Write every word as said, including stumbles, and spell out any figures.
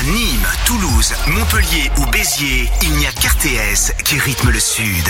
Nîmes, Toulouse, Montpellier ou Béziers, il n'y a qu'R T S qui rythme le Sud.